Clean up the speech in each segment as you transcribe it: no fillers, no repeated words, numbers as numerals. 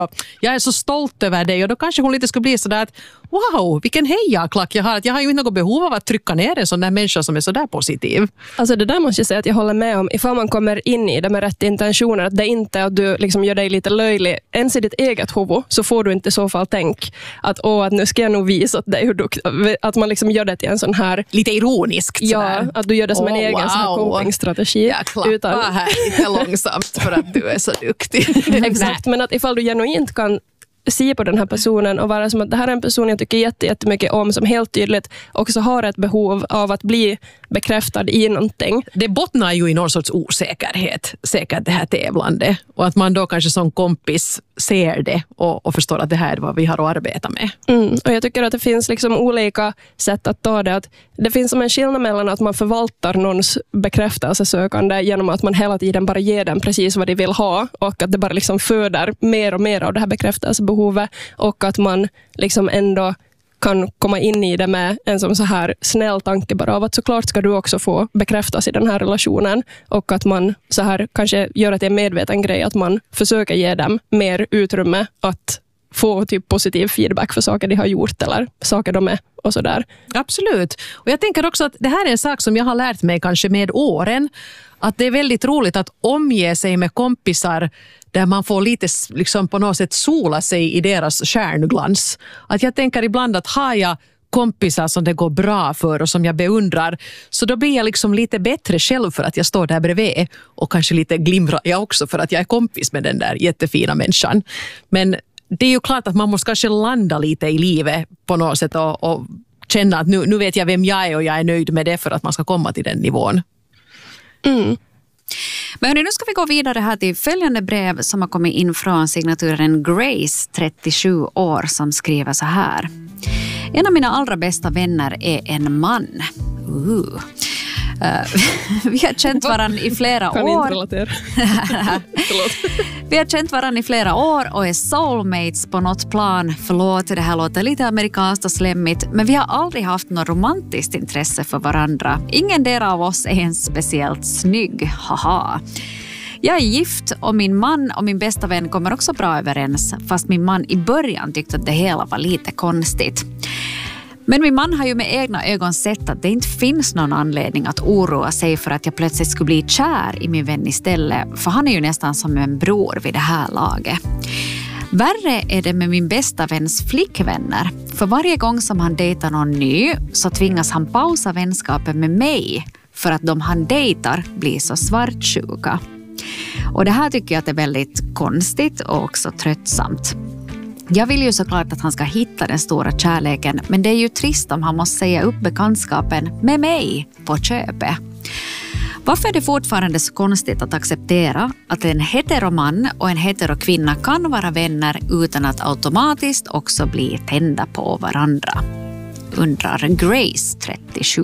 jag är så stolt över dig, och då kanske hon lite skulle bli sådär att wow, vilken hejaklack jag har, att jag har ju inte något behov av att trycka ner en sån där människa som är sådär positiv. Alltså det där måste jag säga att jag håller med om. Ifall man kommer in i det med rätt intentioner, att det inte är att du liksom gör dig lite löjlig ens i ditt eget huvud, så får du inte i så fall tänk att nu ska jag nog visa åt dig hur duktig, att man liksom gör det till en sån här lite ironiskt sådär. Ja, att du gör det som en egen sån här copingstrategi. Jag klappar här lite långsamt för att du är så duktig. Exakt, men att ifall du genuint kan se på den här personen och vara som att det här är en person jag tycker jättemycket om, som helt tydligt också har ett behov av att bli bekräftad i någonting. Det bottnar ju i någon sorts osäkerhet, säkert det här tävlande. Och att man då kanske som kompis ser det och förstår att det här är vad vi har att arbeta med. Och jag tycker att det finns liksom olika sätt att ta det. Att det finns som en skillnad mellan att man förvaltar någons bekräftelsesökande genom att man hela tiden bara ger dem precis vad de vill ha, och att det bara liksom föder mer och mer av det här bekräftelsebehovet, och att man liksom ändå kan komma in i det med en som så här snäll tanke bara av att såklart ska du också få bekräftas i den här relationen, och att man så här kanske gör att det är en medveten grej att man försöker ge dem mer utrymme att få typ positiv feedback för saker de har gjort eller saker de är och sådär. Absolut. Och jag tänker också att det här är en sak som jag har lärt mig kanske med åren, att det är väldigt roligt att omge sig med kompisar där man får lite liksom på något sätt sola sig i deras stjärnglans. Att jag tänker ibland att har jag kompisar som det går bra för och som jag beundrar, så då blir jag liksom lite bättre själv för att jag står där bredvid, och kanske lite glimrar jag också för att jag är kompis med den där jättefina människan. Men det är ju klart att man måste kanske landa lite i livet på något sätt och känna att nu vet jag vem jag är och jag är nöjd med det för att man ska komma till den nivån. Men nu ska vi gå vidare här till följande brev som har kommit in från signaturen Grace, 37 år, som skriver så här. En av mina allra bästa vänner är en man. Vi har känt varann i flera år. Vi har känt varann i flera år och är soulmates på något plan. Förlåt, det här låter lite amerikanskt och slemmigt, men vi har aldrig haft något romantiskt intresse för varandra. Ingen del av oss är ens speciellt snygg, haha. Jag är gift och min man och min bästa vän kommer också bra överens, fast min man i början tyckte att det hela var lite konstigt. Men min man har ju med egna ögon sett att det inte finns någon anledning att oroa sig för att jag plötsligt skulle bli kär i min vän istället, för han är ju nästan som en bror vid det här laget. Värre är det med min bästa väns flickvänner, för varje gång som han dejtar någon ny så tvingas han pausa vänskapen med mig för att de han dejtar blir så svartsjuka. Och det här tycker jag att är väldigt konstigt och också tröttsamt. Jag vill ju såklart att han ska hitta den stora kärleken, men det är ju trist om han måste säga upp bekantskapen med mig på köpet. Varför är det fortfarande så konstigt att acceptera att en heteroman och en heterokvinna kan vara vänner utan att automatiskt också bli tända på varandra? Undrar Grace, 37.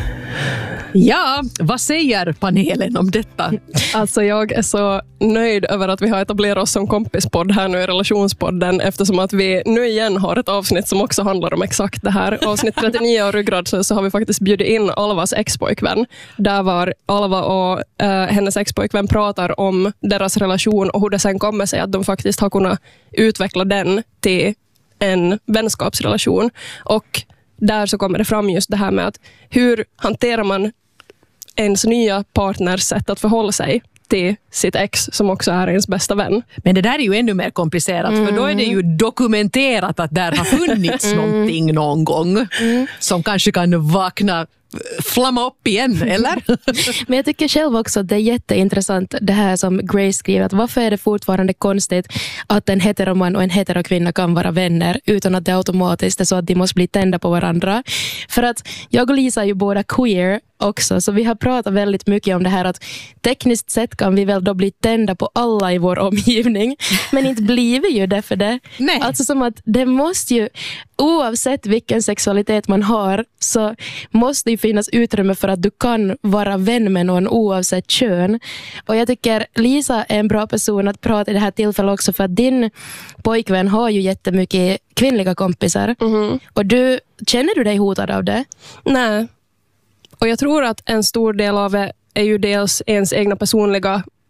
Ja, vad säger panelen om detta? Alltså jag är så nöjd över att vi har etablerat oss som kompispodd här nu i relationspodden, eftersom att vi nu igen har ett avsnitt som också handlar om exakt det här. Avsnitt 39 av Ryggrad så har vi faktiskt bjudit in Alvas ex-pojkvän. Där var Alva och hennes ex-pojkvän pratar om deras relation och hur det sen kommer sig att de faktiskt har kunnat utveckla den till en vänskapsrelation. Och där så kommer det fram just det här med att hur hanterar man ens nya partners sätt att förhålla sig till sitt ex som också är ens bästa vän. Men det där är ju ännu mer komplicerat, för då är det ju dokumenterat att där har funnits någonting någon gång som kanske kan flamma upp igen, eller? Men jag tycker själv också att det är jätteintressant det här som Grace skriver, att varför är det fortfarande konstigt att en heteroman och en heterokvinna kan vara vänner utan att det automatiskt är så att de måste bli tända på varandra. För att jag och Lisa är ju båda queer också, så vi har pratat väldigt mycket om det här att tekniskt sett kan vi väl då bli tända på alla i vår omgivning, men inte blir vi ju det för det. Nej. Alltså som att det måste ju, oavsett vilken sexualitet man har, så måste det finnas utrymme för att du kan vara vän med någon oavsett kön. Och jag tycker Lisa är en bra person att prata i det här tillfället också, för att din pojkvän har ju jättemycket kvinnliga kompisar. Och känner du dig hotad av det? Nej. Och jag tror att en stor del av det är ju dels ens egna personliga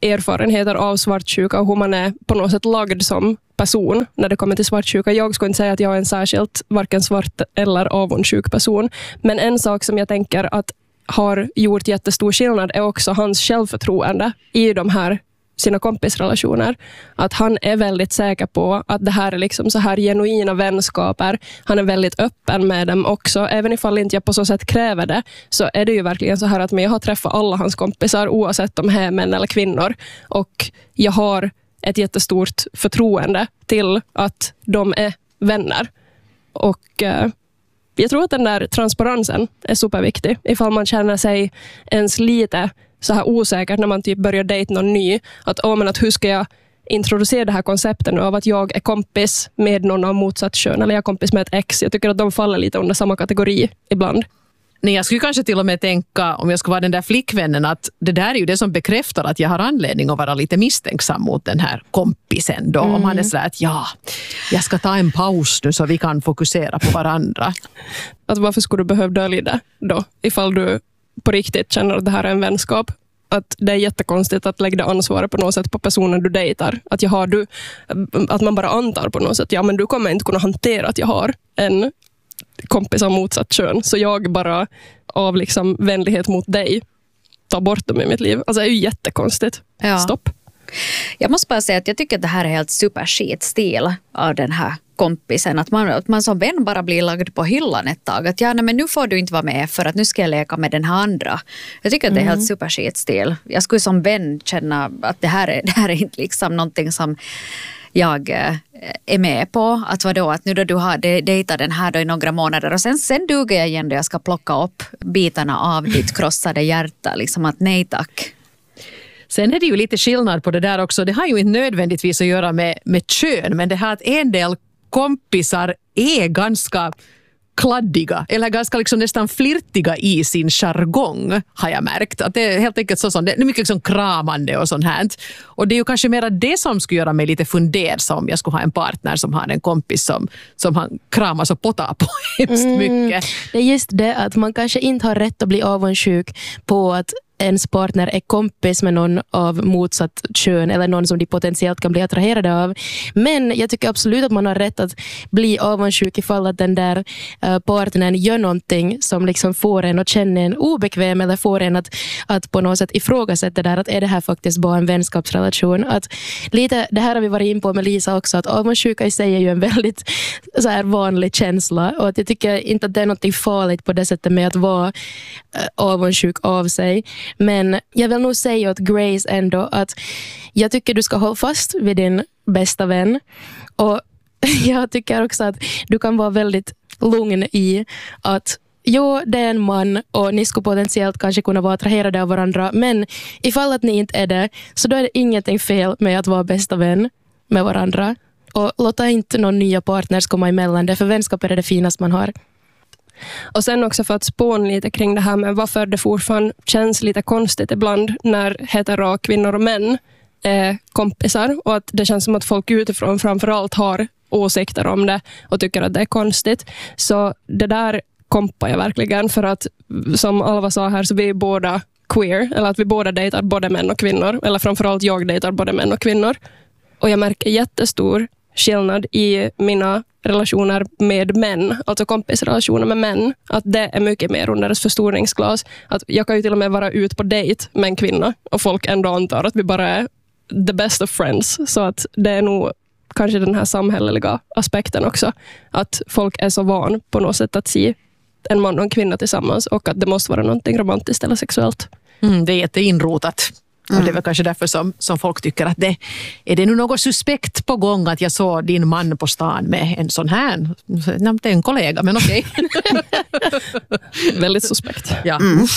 erfarenheter av svartsjuka och hur man är på något sätt lagd som person när det kommer till svartsjuka. Jag skulle inte säga att jag är en särskilt varken svart eller avundsjuk person. Men en sak som jag tänker att har gjort jättestor skillnad är också hans självförtroende i de här sina kompisrelationer. Att han är väldigt säker på att det här är liksom så här genuina vänskaper. Han är väldigt öppen med dem också. Även ifall inte jag på så sätt kräver det, så är det ju verkligen så här att jag har träffat alla hans kompisar oavsett om de är män eller kvinnor. Och jag har ett jättestort förtroende till att de är vänner. Och jag tror att den där transparensen är superviktig. Ifall man känner sig ens lite så här osäkert när man typ börjar dejta någon ny. Att hur ska jag introducera det här konceptet av att jag är kompis med någon av motsatt kön eller jag är kompis med ett ex. Jag tycker att de faller lite under samma kategori ibland. Nej, jag skulle kanske till och med tänka, om jag ska vara den där flickvännen, att det där är ju det som bekräftar att jag har anledning att vara lite misstänksam mot den här kompisen då. Om han är så att jag ska ta en paus nu så vi kan fokusera på varandra. Att varför skulle du behöva dölja det då? Ifall du på riktigt känner att det här är en vänskap. Att det är jättekonstigt att lägga ansvaret på något sätt på personen du dejtar. Att man bara antar på något sätt, men du kommer inte kunna hantera att jag har en kompis av motsatt kön. Så jag bara av liksom vänlighet mot dig tar bort dem i mitt liv. Alltså det är ju jättekonstigt. Ja. Stopp. Jag måste bara säga att jag tycker att det här är helt superskitstil av den här kompisen. Att man som vän bara blir lagd på hyllan ett tag. Att men nu får du inte vara med för att nu ska jag leka med den här andra. Jag tycker att det är helt superskitstil. Jag skulle som vän känna att det här är inte liksom någonting som jag är med på. Att vadå, att nu då du har dejtat den här då i några månader och sen duger jag igen då jag ska plocka upp bitarna av ditt krossade hjärta. Liksom att nej tack. Sen är det ju lite skillnad på det där också. Det har ju inte nödvändigtvis att göra med kön, men det här att en del kompisar är ganska kladdiga eller ganska liksom nästan flirtiga i sin jargong, har jag märkt. Att det är helt enkelt så som det är mycket liksom kramande och sånt här. Och det är ju kanske mer det som skulle göra mig lite fundersam om jag skulle ha en partner som har en kompis som han kramas och potar på hemskt mycket. Det är just det att man kanske inte har rätt att bli avundsjuk på att ens partner är kompis med någon av motsatt kön eller någon som de potentiellt kan bli attraherade av. Men jag tycker absolut att man har rätt att bli avundsjuk ifall att den där partnern gör någonting som liksom får en att känna en obekväm eller får en att på något sätt ifrågasätta där att är det här faktiskt bara en vänskapsrelation. Att lite, det här har vi varit in på med Lisa också, att avundsjuka i sig är ju en väldigt så här vanlig känsla och att jag tycker inte att det är något farligt på det sättet med att vara avundsjuk av sig. Men jag vill nog säga åt Grace ändå att jag tycker du ska hålla fast vid din bästa vän. Och jag tycker också att du kan vara väldigt lugn i att det är en man och ni skulle potentiellt kanske kunna vara attraherade av varandra. Men ifall att ni inte är det, så då är det ingenting fel med att vara bästa vän med varandra. Och låta inte någon nya partners komma emellan det, för vänskap är det finaste man har. Och sen också för att spåna lite kring det här med varför det fortfarande känns lite konstigt ibland när hetero kvinnor och män är kompisar och att det känns som att folk utifrån framförallt har åsikter om det och tycker att det är konstigt. Så det där kompar jag verkligen för att som Alva sa här så vi är båda queer eller att vi båda dejtar både män och kvinnor eller framförallt jag dejtar både män och kvinnor. Och jag märker jättestor skillnad i mina relationer med män, alltså kompisrelationer med män, att det är mycket mer under ett förstoringsglas. Att jag kan ju till och med vara ut på dejt med en kvinna och folk ändå antar att vi bara är the best of friends. Så att det är nog kanske den här samhälleliga aspekten också. Att folk är så van på något sätt att se en man och en kvinna tillsammans och att det måste vara någonting romantiskt eller sexuellt. Det är jätteinrotat. Och det är väl kanske därför som folk tycker att är det nu något suspekt på gång att jag såg din man på stan med en sån här. Det är en kollega, men okej. Väldigt suspekt. Ja.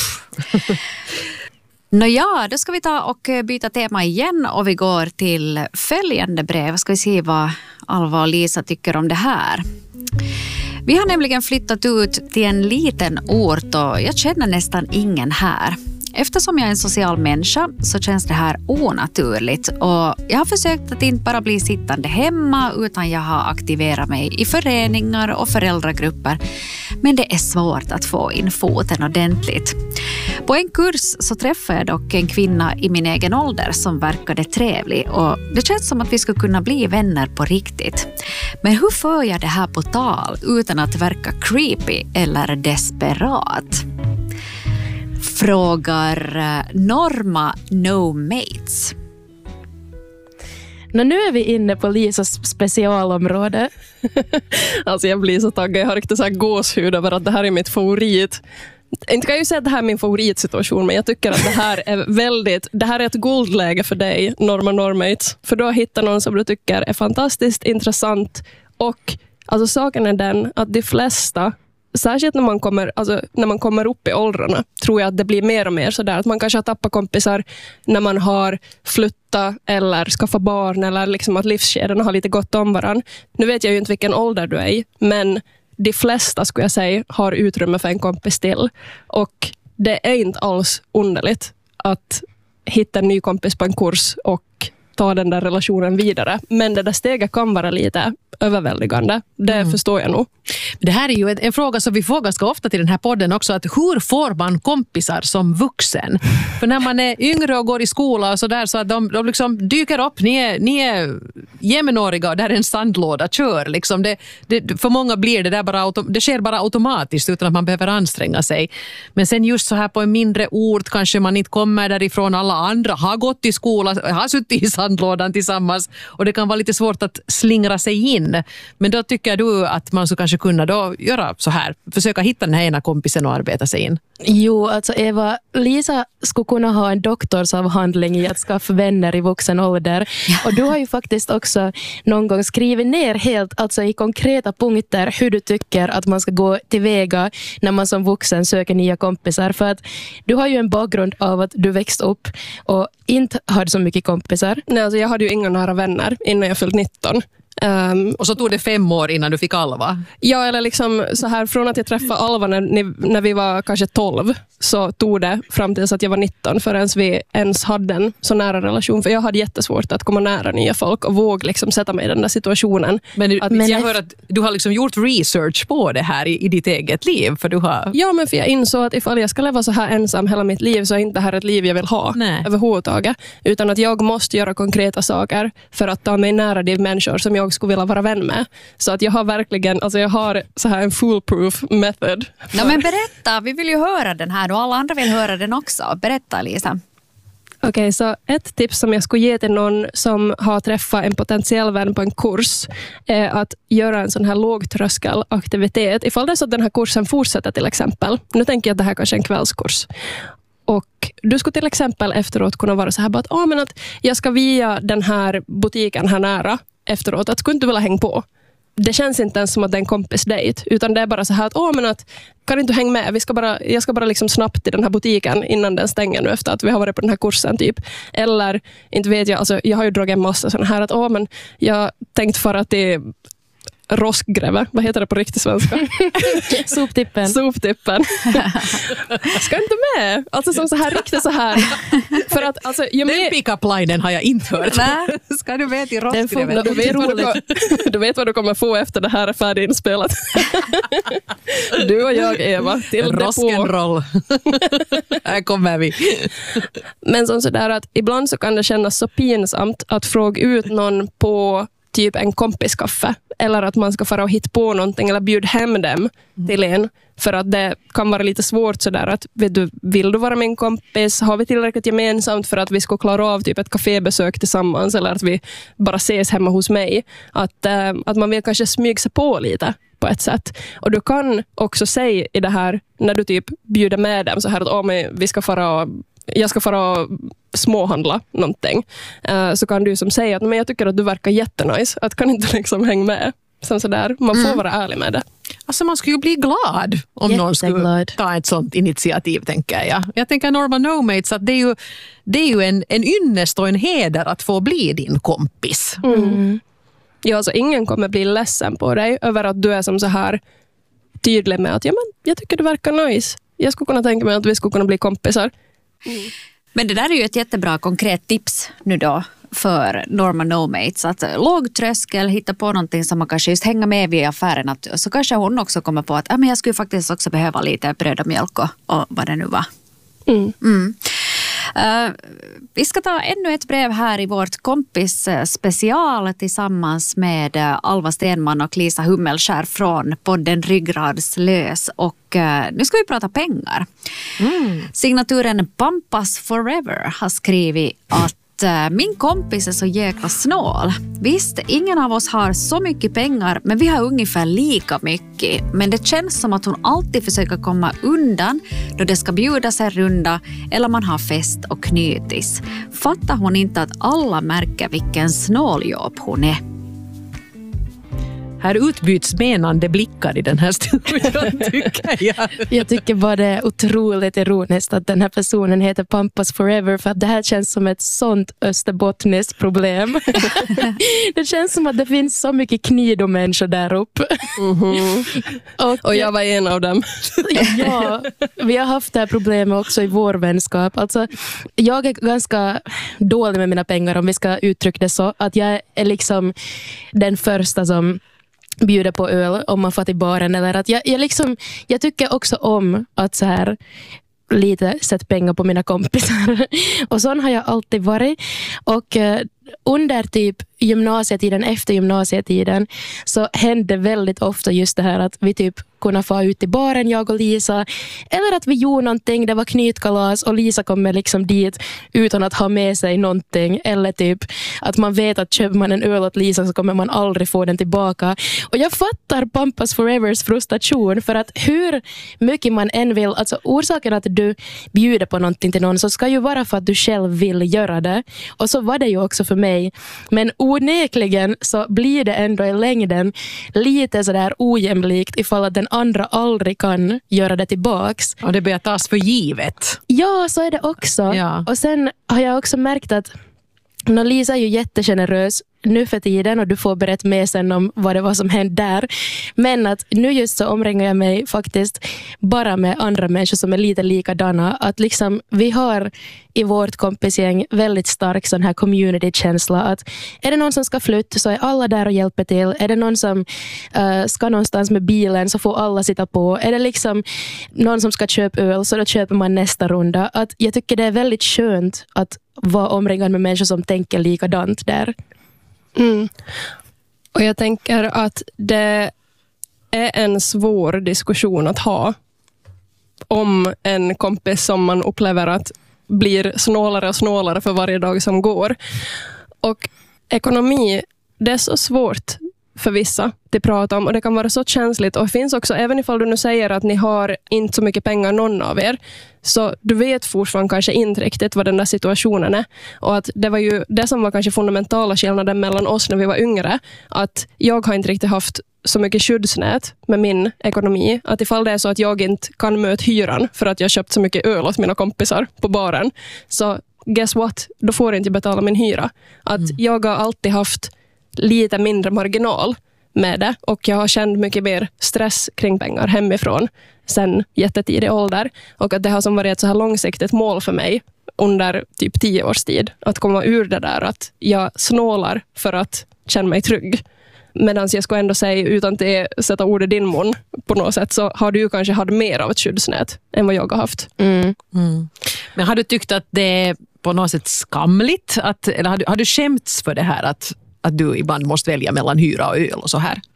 Nåja, då ska vi ta och byta tema igen och vi går till följande brev. Ska vi se vad Alva och Lisa tycker om det här. Vi har nämligen flyttat ut till en liten ort och jag känner nästan ingen här. Eftersom jag är en social människa så känns det här onaturligt och jag har försökt att inte bara bli sittande hemma utan jag har aktiverat mig i föreningar och föräldragrupper. Men det är svårt att få in foten ordentligt. På en kurs så träffade jag dock en kvinna i min egen ålder som verkade trevlig och det känns som att vi skulle kunna bli vänner på riktigt. Men hur för jag det här på tal utan att verka creepy eller desperat? Frågar Norma No Mates. Nu är vi inne på Lisas specialområde. Alltså jag blir så taggad. Jag har riktigt så här gåshud över att det här är mitt favorit. Inte kan jag ju säga att det här är min favoritsituation, men jag tycker att det här är ett guldläge för dig, Norma Normates. För du har hittat någon som du tycker är fantastiskt intressant. Och alltså saken är den att de flesta, särskilt när man kommer upp i åldrarna, tror jag att det blir mer och mer sådär att man kanske har tappat kompisar när man har flyttat eller skaffat barn eller liksom att livskedjorna har lite gått om varann. Nu vet jag ju inte vilken ålder du är i, men de flesta skulle jag säga har utrymme för en kompis till. Och det är inte alls underligt att hitta en ny kompis på en kurs och ta den där relationen vidare. Men det där steget kan vara lite överväldigande. Det förstår jag nog. Det här är ju en fråga som vi får ganska ofta till den här podden också. Att hur får man kompisar som vuxen? För när man är yngre och går i skola och så där så att de liksom dyker upp. Ni är jämnåriga och där är en sandlåda. Kör liksom. För många blir det där det sker bara automatiskt utan att man behöver anstränga sig. Men sen just så här på en mindre ort kanske man inte kommer därifrån. Alla andra har gått i skola, har suttit i sandlådan tillsammans och det kan vara lite svårt att slingra sig in. Men då tycker du att man så kanske kunna då göra så här, försöka hitta den här ena kompisen och arbeta sig in? Jo, alltså Eva, Lisa skulle kunna ha en doktorsavhandling i att skaffa vänner i vuxen ålder. Och du har ju faktiskt också någon gång skrivit ner helt, alltså i konkreta punkter, hur du tycker att man ska gå tillväga när man som vuxen söker nya kompisar. För att du har ju en bakgrund av att du växte upp och inte hade så mycket kompisar. Nej, alltså jag hade ju inga nära vänner innan jag fyllt 19. Och så tog det 5 år innan du fick Alva? Ja, eller liksom så här från att jag träffade Alva när vi var kanske 12 så tog det fram tills att jag var 19 förrän vi ens hade en så nära relation. För jag hade jättesvårt att komma nära nya folk och våga liksom sätta mig i den där situationen. Men jag hör att du har liksom gjort research på det här i ditt eget liv. För du har... Ja, men för jag insåg att ifall jag ska leva så här ensam hela mitt liv så är inte det här ett liv jag vill ha överhuvudtaget. Utan att jag måste göra konkreta saker för att ta mig nära de människor som jag skulle vilja vara vän med. Så att jag har verkligen, alltså jag har så här en foolproof method. Ja, men berätta, vi vill ju höra den här och alla andra vill höra den också. Berätta, Lisa. Okej, så ett tips som jag skulle ge till någon som har träffat en potentiell vän på en kurs är att göra en sån här lågtröskelaktivitet. Ifall det är så att den här kursen fortsätter till exempel. Nu tänker jag att det här kanske är en kvällskurs. Och du skulle till exempel efteråt kunna vara så här att, men att jag ska via den här butiken här nära efteråt, att skulle inte vilja hänga på. Det känns inte ens som att det är en kompisdejt, utan det är bara så här att, men att kan inte hänga med? Jag ska bara liksom snabbt till den här butiken innan den stänger nu efter att vi har varit på den här kursen typ. Eller, inte vet jag, alltså jag har ju dragit en massa sådana här att, men jag tänkte för att det roskgräva. Vad heter det på riktigt svenska? Soptippen. Soptippen. Ska inte med. Alltså som så här riktigt så här. För att alltså den pick-up-linen har jag inte hört. Ska du med till roskgräva? Du vet vad du kommer få efter det här är färdiginspelat. Du och jag, Eva, till Roskenroll. Här kommer vi. Men som sådär att ibland så kan det kännas så pinsamt att fråga ut någon på typ en kompiskaffe eller att man ska fara och hitta på någonting eller bjuda hem dem till en, för att det kan vara lite svårt sådär att vill du vara min kompis, har vi tillräckligt gemensamt för att vi ska klara av typ ett kafébesök tillsammans eller att vi bara ses hemma hos mig, att man vill kanske smyga sig på lite på ett sätt. Och du kan också säga i det här när du typ bjuder med dem så här att men jag ska fara och småhandla någonting, så kan du som säga att men jag tycker att du verkar jättenice, att kan inte liksom hänga med som sådär, man får vara ärlig med det. Alltså man skulle ju bli glad om någon skulle ta ett sånt initiativ, tänker jag. Jag tänker Norma No Mates att det är ju en ynnest och en heder att få bli din kompis. Ja, alltså ingen kommer bli ledsen på dig över att du är som så här tydlig med att men jag tycker du verkar nice. Jag skulle kunna tänka mig att vi skulle kunna bli kompisar. Men det där är ju ett jättebra konkret tips nu då för Norma No-mates. Att låg tröskel, hitta på någonting som man kanske just hänger med vid affären. Att, så kanske hon också kommer på att men jag skulle faktiskt också behöva lite bröd och mjölk och vad det nu var. Vi ska ta ännu ett brev här i vårt kompis special tillsammans med Alva Stenman och Lisa Hummelskär från podden Ryggradslös. Och nu ska vi prata pengar. Signaturen Pampas Forever har skrivit att min kompis är så jäkla snål. Visst, ingen av oss har så mycket pengar, men vi har ungefär lika mycket. Men det känns som att hon alltid försöker komma undan då det ska bjudas en runda eller man har fest och knytis. Fattar hon inte att alla märker vilken snåljobb hon är? Här utbyts menande blickar i den här studion, tycker jag. Jag tycker bara det är otroligt ironiskt att den här personen heter Pampas Forever, för att det här känns som ett sånt österbottniskt problem. Det känns som att det finns så mycket knidomänniskor där uppe. Och jag var en av dem. Ja, vi har haft det här problemet också i vår vänskap. Alltså, jag är ganska dålig med mina pengar, om vi ska uttrycka det så. Att jag är liksom den första som bjuder på öl om man får till baren, eller att jag tycker också om att så här lite sätta pengar på mina kompisar. Och sån har jag alltid varit. Och under typ gymnasietiden, efter gymnasietiden, så hände väldigt ofta just det här att vi typ kunde få ut i baren, jag och Lisa, eller att vi gjorde någonting, det var knytkalas och Lisa kommer liksom dit utan att ha med sig någonting, eller typ att man vet att köper man en öl åt Lisa så kommer man aldrig få den tillbaka. Och jag fattar Pampas Forevers frustration, för att hur mycket man än vill, alltså orsaken att du bjuder på någonting till någon så ska ju vara för att du själv vill göra det. Och så var det ju också för mig. Men onekligen så blir det ändå i längden lite sådär ojämlikt ifall att den andra aldrig kan göra det tillbaks. Och det börjar tas för givet. Ja, så är det också. Ja. Och sen har jag också märkt att Lisa är ju jättegenerös nu för tiden, och du får berätta med sen om vad det var som hände där. Men att nu just så omringar jag mig faktiskt bara med andra människor som är lite likadana. Att liksom vi har i vårt kompisgäng väldigt stark sån här community-känsla. Att är det någon som ska flytta så är alla där och hjälper till. Är det någon som ska någonstans med bilen så får alla sitta på. Är det liksom någon som ska köpa öl så då köper man nästa runda. Att jag tycker det är väldigt skönt att vara omringad med människor som tänker likadant där. Och jag tänker att det är en svår diskussion att ha om en kompis som man upplever att blir snålare och snålare för varje dag som går. Och ekonomi, det är så svårt för vissa att prata om, och det kan vara så känsligt. Och det finns också, även ifall du nu säger att ni har inte så mycket pengar någon av er, så du vet fortfarande kanske inte riktigt vad den där situationen är. Och att det var ju det som var kanske fundamentala skillnaden mellan oss när vi var yngre, att jag har inte riktigt haft så mycket skyddsnät med min ekonomi, att ifall det är så att jag inte kan möta hyran för att jag köpt så mycket öl åt mina kompisar på baren, så guess what, då får jag inte betala min hyra. Att jag har alltid haft lite mindre marginal med det, och jag har känt mycket mer stress kring pengar hemifrån sen jättetidig ålder, och att det har som varit ett så här långsiktigt mål för mig under typ 10 års tid att komma ur det där att jag snålar för att känna mig trygg. Medan jag ska ändå säga, utan att sätta ord i din mun på något sätt, så har du ju kanske haft mer av ett skyddsnät än vad jag har haft. Men har du tyckt att det är på något sätt skamligt? Eller har du skämts för det här att du ibland måste välja mellan hyra och öl och så här?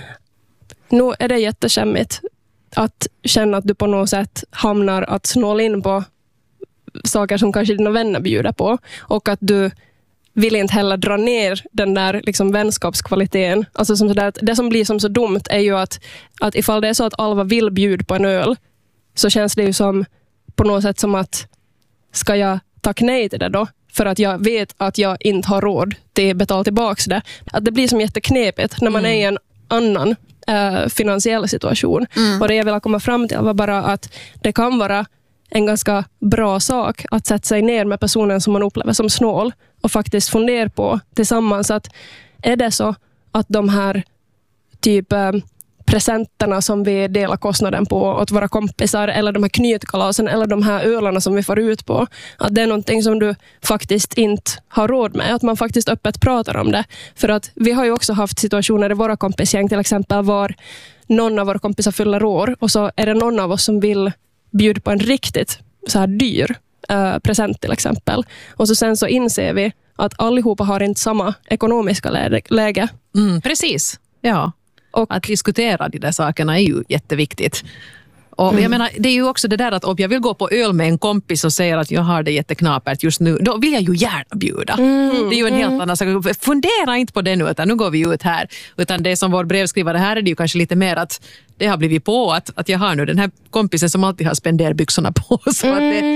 Nu är det jätteskämmigt att känna att du på något sätt hamnar att snåla in på saker som kanske dina vänner bjuder på, och att du vill inte heller dra ner den där liksom vänskapskvaliteten. Alltså som sådär, det som blir som så dumt är ju att ifall det är så att Alva vill bjuda på en öl, så känns det ju som på något sätt som att ska jag tacka nej till det då? För att jag vet att jag inte har råd till att betala tillbaka det. Att det blir som jätteknepigt när man är i en annan finansiell situation. Och det jag vill komma fram till var bara att det kan vara en ganska bra sak att sätta sig ner med personen som man upplever som snål och faktiskt fundera på tillsammans att är det så att de här typ presenterna som vi delar kostnaden på åt våra kompisar, eller de här knytkalasen eller de här ölarna som vi får ut på, att det är någonting som du faktiskt inte har råd med, att man faktiskt öppet pratar om det. För att vi har ju också haft situationer i våra kompisgäng till exempel var någon av våra kompisar fyller år och så är det någon av oss som vill bjuda på en riktigt så här dyr present till exempel. Och så sen så inser vi att allihopa har inte samma ekonomiska läge. Precis, ja. Och att diskutera de där sakerna är ju jätteviktigt. Och jag menar, det är ju också det där att om jag vill gå på öl med en kompis och säger att jag har det jätteknapert just nu, då vill jag ju gärna bjuda. Det är ju en helt annan sak. Fundera inte på det nu, utan nu går vi ut här. Utan det som vår brevskrivare här är det ju kanske lite mer att det har blivit på att jag har nu den här kompisen som alltid har spenderbyxorna på. Så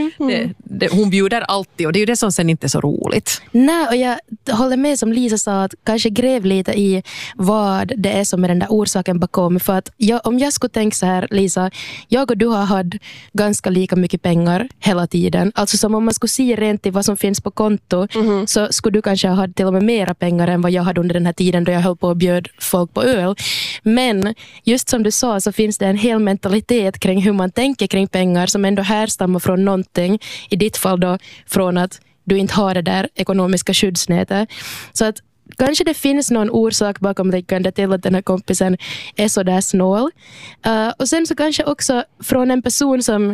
att hon bjuder alltid och det är ju det som sen inte är så roligt. Nej, och jag håller med som Lisa sa att kanske gräv lite i vad det är som är den där orsaken bakom. För att om jag skulle tänka så här, Lisa, jag och du har haft ganska lika mycket pengar hela tiden. Alltså som om man skulle se rent i vad som finns på konto så skulle du kanske ha haft till och med mera pengar än vad jag hade under den här tiden då jag höll på och bjöd folk på öl. Men just som du sa så finns det en hel mentalitet kring hur man tänker kring pengar som ändå härstammar från någonting. I ditt fall då från att du inte har det där ekonomiska skyddsnätet. Så att kanske det finns någon orsak bakomliggande till att den här kompisen är så där snål. Och sen så kanske också från en person som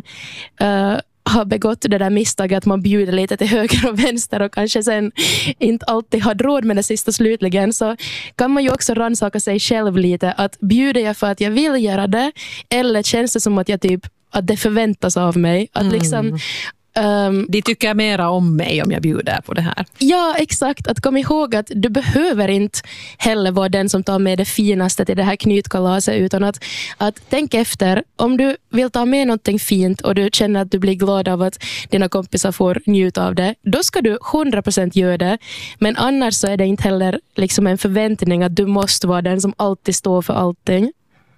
har begått det där misstaget att man bjuder lite till höger och vänster och kanske sen inte alltid har råd med det sista slutligen, så kan man ju också rannsaka sig själv lite. Att bjuder jag för att jag vill göra det, eller känns det som att jag att det förväntas av mig? Att liksom de tycker mera om mig om jag bjuder på det här. Ja, exakt. Att komma ihåg att du behöver inte heller vara den som tar med det finaste till det här knytkalaset, utan att tänk efter. Om du vill ta med någonting fint och du känner att du blir glad av att dina kompisar får njuta av det, då ska du 100% göra det. Men annars så är det inte heller liksom en förväntning att du måste vara den som alltid står för allting.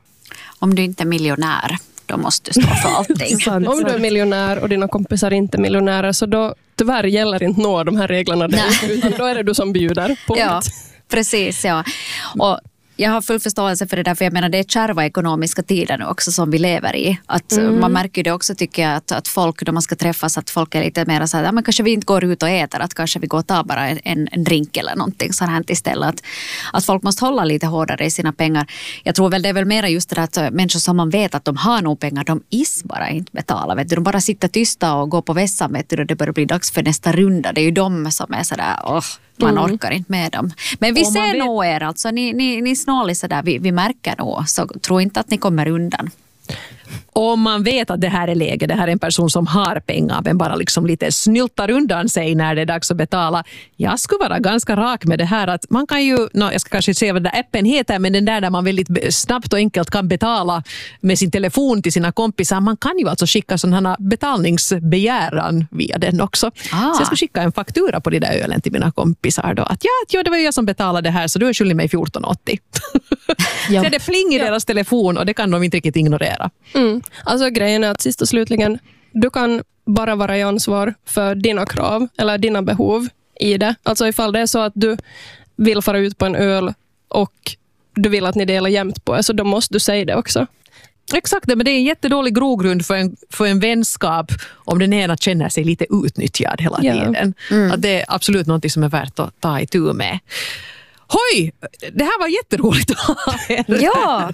Om du inte är miljonär, då måste du stå för allting. Om du är miljonär och dina kompisar inte är miljonärer, så då tyvärr gäller inte några av de här reglerna dig, utan då är det du som bjuder. Ja, precis. Ja. Och jag har full förståelse för det där, för jag menar det är kärva ekonomiska tider nu också som vi lever i. Att man märker det också, tycker jag, att folk då man ska träffas, att folk är lite mer så här, men kanske vi inte går ut och äter, att kanske vi går och tar bara en drink eller någonting så här istället. Att folk måste hålla lite hårdare i sina pengar. Jag tror väl det är väl mer just det att människor som man vet att de har nog pengar, de bara inte betala. Vet du? De bara sitter tysta och går på vässan, vet du, och det börjar bli dags för nästa runda. Det är ju de som är sådär, man orkar inte med dem. Men vi ser nog er, alltså ni snålisar där, vi märker nog, så tro inte att ni kommer undan. Om man vet att det här är läge, det här är en person som har pengar men bara liksom lite snyltar undan sig när det är dags att betala. Jag skulle vara ganska rak med det här att man kan ju, jag ska kanske se vad den där appen heter, men den där man väldigt snabbt och enkelt kan betala med sin telefon till sina kompisar. Man kan ju alltså skicka sådana betalningsbegäran via den också. Så jag ska skicka en faktura på de där ölen till mina kompisar då. Att ja, det var jag som betalade det här, så du är skyldig mig 14,80. Så är det pling i deras telefon och det kan de inte riktigt ignorera. Alltså grejen är att sist och slutligen, du kan bara vara i ansvar för dina krav eller dina behov i det. Alltså ifall det är så att du vill fara ut på en öl och du vill att ni delar jämnt på det, så då måste du säga det också. Exakt, men det är en jättedålig grogrund för en vänskap om den ena känner sig lite utnyttjad hela tiden. Att det är absolut något som är värt att ta itu med. Hoj, det här var jätteroligt att ha er. Ja.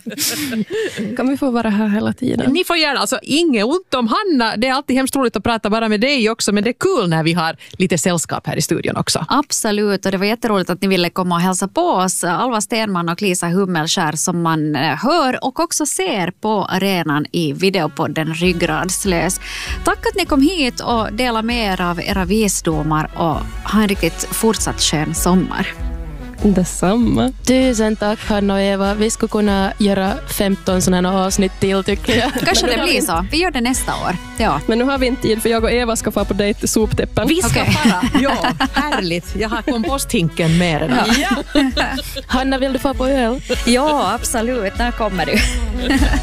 Kan vi få vara här hela tiden? Ni får gärna, alltså inget ont om Hanna. Det är alltid hemskt roligt att prata bara med dig också, men det är kul när vi har lite sällskap här i studion också. Absolut, och det var jätteroligt att ni ville komma och hälsa på oss. Alva Stenman och Lisa Hummelskär som man hör och också ser på arenan i videopodden Ryggradslös. Tack att ni kom hit och delade med er av era visdomar och ha en riktigt fortsatt skön sommar. Detsamma. Tusen tack Hanna och Eva. Vi skulle kunna göra 15 sådana avsnitt till, tycker jag. Kanske det blir så. Vi gör det nästa år. Ja. Men nu har vi inte tid, för jag och Eva ska få på dejt till soptippen. Vi ska fara. Ja, härligt. Jag har komposthinken med redan. Ja. Hanna, vill du få på öl? Ja, absolut. När kommer du?